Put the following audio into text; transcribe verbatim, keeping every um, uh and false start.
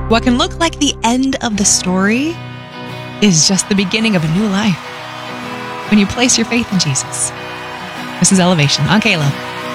What can look like the end of the story is just the beginning of a new life when you place your faith in Jesus. This is Elevation on K L O.